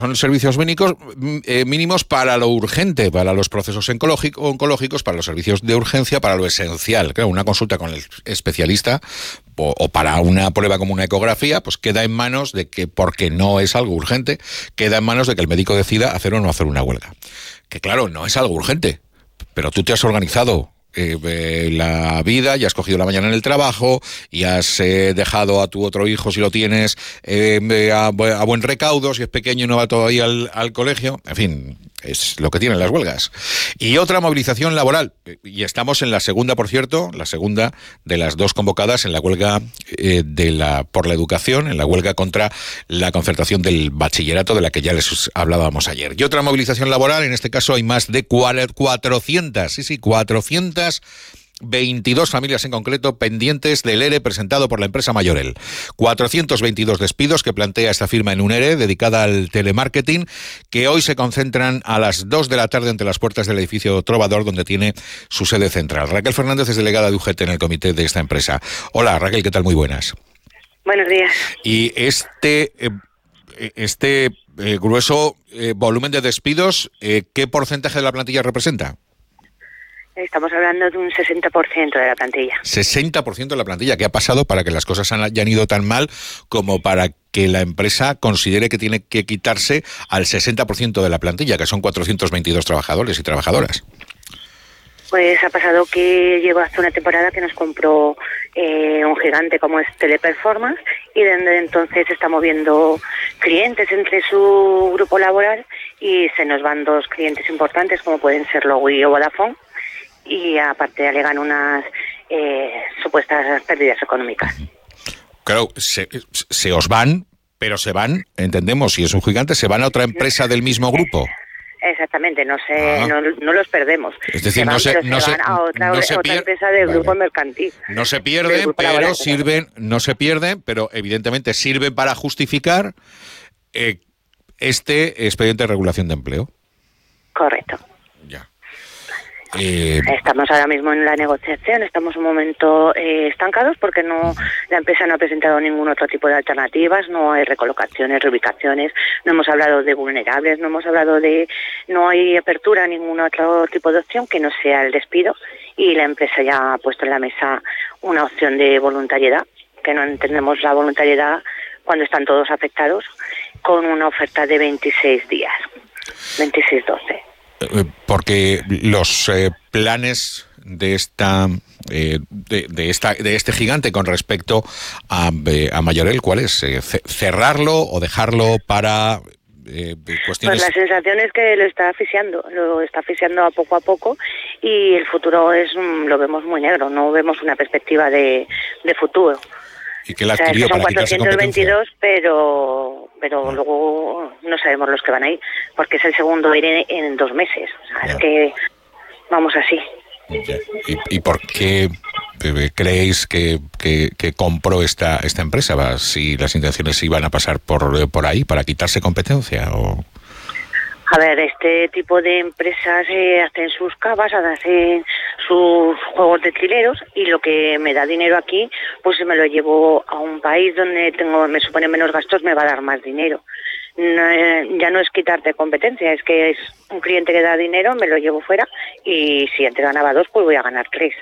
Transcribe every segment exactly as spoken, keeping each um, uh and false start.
Son servicios mínimos, eh, mínimos para lo urgente, para los procesos oncológicos, para los servicios de urgencia, para lo esencial. Claro, una consulta con el especialista o, o para una prueba como una ecografía, pues queda en manos de que, porque no es algo urgente, queda en manos de que el médico decida hacer o no hacer una huelga. Que claro, no es algo urgente, pero tú te has organizado Eh, eh, la vida, y has cogido la mañana en el trabajo y has eh, dejado a tu otro hijo, si lo tienes, eh, a, a buen recaudo, si es pequeño y no va todavía al, al colegio. En fin, es lo que tienen las huelgas. Y otra movilización laboral, y estamos en la segunda, por cierto, la segunda de las dos convocadas en la huelga eh, de la por la educación, en la huelga contra la concertación del bachillerato, de la que ya les hablábamos ayer. Y otra movilización laboral, en este caso hay más de cuatrocientas, sí, sí, cuatrocientas veintidós familias en concreto pendientes del ERE presentado por la empresa Mayorel. cuatrocientos veintidós despidos que plantea esta firma en un ERE dedicada al telemarketing, que hoy se concentran a las dos de la tarde ante las puertas del edificio Trovador, donde tiene su sede central. Raquel Fernández es delegada de U G T en el comité de esta empresa. Hola, Raquel, ¿qué tal? Muy buenas. Buenos días. Y este... Eh, este eh, grueso eh, volumen de despidos, eh, ¿qué porcentaje de la plantilla representa? Estamos hablando de un sesenta por ciento de la plantilla. sesenta por ciento de la plantilla. ¿Qué ha pasado para que las cosas hayan ido tan mal como para que la empresa considere que tiene que quitarse al sesenta por ciento de la plantilla, que son cuatrocientos veintidós trabajadores y trabajadoras? Pues ha pasado que llevo hace una temporada que nos compró eh, un gigante como es Teleperformance, y desde entonces está moviendo clientes entre su grupo laboral, y se nos van dos clientes importantes como pueden ser Logi o Vodafone, y aparte alegan unas eh, supuestas pérdidas económicas. Claro, se, se os van, pero se van, entendemos, si es un gigante, se van a otra empresa del mismo grupo. Exactamente, no se, ah. no, no los perdemos. Es decir, se van, no se, no se se, van a otra, no se otra pier... empresa del vale. grupo mercantil. No se pierden, pero laboral, sirven, no se pierden, pero evidentemente sirven para justificar eh, este expediente de regulación de empleo. Correcto. Ya. Eh... Estamos ahora mismo en la negociación, estamos un momento eh, estancados porque no la empresa no ha presentado ningún otro tipo de alternativas, no hay recolocaciones, reubicaciones, no hemos hablado de vulnerables, no hemos hablado de, no hay apertura a ningún otro tipo de opción que no sea el despido, y la empresa ya ha puesto en la mesa una opción de voluntariedad, que no entendemos la voluntariedad cuando están todos afectados, con una oferta de veintiséis días, veintiséis doce. Porque los eh, planes de esta eh, de, de esta de este gigante con respecto a, eh, a Mayorel, ¿cuál es? Eh, ¿Cerrarlo o dejarlo para eh, cuestiones? Pues la sensación es que lo está asfixiando, lo está asfixiando a poco a poco, y el futuro es lo vemos muy negro, no vemos una perspectiva de, de futuro. ¿Y qué la o sea, adquirió son para quitarse cuatrocientos veintidós, competencia? pero pero ah. luego no sabemos los que van a ir, porque es el segundo ir en, en dos meses. O sea, yeah. es que vamos así. Yeah. ¿Y, ¿Y por qué creéis que, que, que compró esta esta empresa? Si las intenciones iban a pasar por, por ahí, para quitarse competencia, o... A ver, este tipo de empresas eh, hacen sus cavas, hacen sus juegos de trileros, y lo que me da dinero aquí, pues me lo llevo a un país donde tengo me supone menos gastos, me va a dar más dinero. No, eh, ya no es quitarte competencia, es que es un cliente que da dinero, me lo llevo fuera, y si antes ganaba dos, pues voy a ganar tres.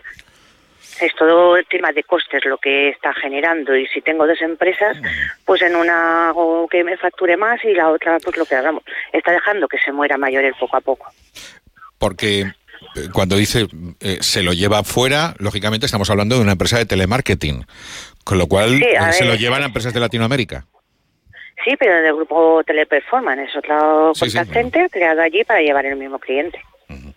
Es todo el tema de costes lo que está generando, y si tengo dos empresas, pues en una hago que me facture más y la otra pues lo que hagamos. Está dejando que se muera Mayorel poco a poco. Porque cuando dice eh, se lo lleva fuera, lógicamente estamos hablando de una empresa de telemarketing, con lo cual sí, eh, se ver, lo llevan a empresas de Latinoamérica. Sí, pero del grupo Teleperformance, es otro sí, contact sí, center bueno. creado allí para llevar el mismo cliente. Uh-huh.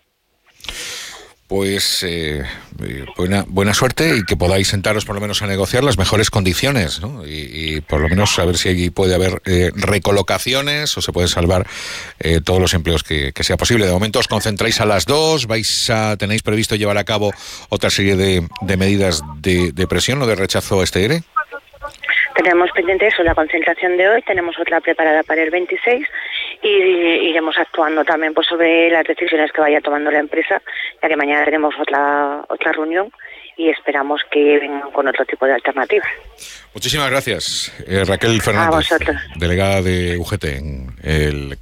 Pues eh, buena buena suerte, y que podáis sentaros por lo menos a negociar las mejores condiciones, ¿no? Y, y por lo menos saber si allí puede haber eh, recolocaciones o se pueden salvar eh, todos los empleos que, que sea posible. De momento os concentráis a las dos, vais a tenéis previsto llevar a cabo otra serie de, de medidas de, de presión o de rechazo a este ERE. Tenemos pendiente eso, la concentración de hoy, tenemos otra preparada para el veintiséis, y iremos actuando también pues sobre las decisiones que vaya tomando la empresa, ya que mañana tenemos otra otra reunión y esperamos que vengan con otro tipo de alternativas. Muchísimas gracias, eh, Raquel Fernández, delegada de U G T en el